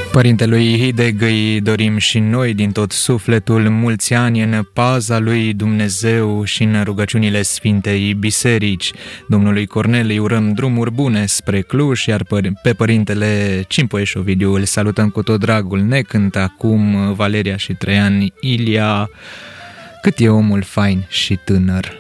Părintelui Hideg îi dorim și noi din tot sufletul mulți ani în paza lui Dumnezeu și în rugăciunile Sfintei Biserici. Domnului Cornel îi urăm drumuri bune spre Cluj, iar pe părintele Cimpoieș Ovidiu îl salutăm cu tot dragul. Ne cântă acum Valeria și Traian Ilia, Cât e omul fain și tânăr.